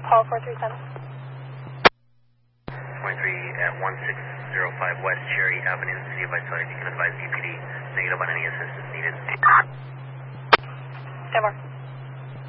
Call 437. 23 at 1605 West Cherry Avenue, City of Visalia. You can advise EPD negative on any assistance needed. 10 more.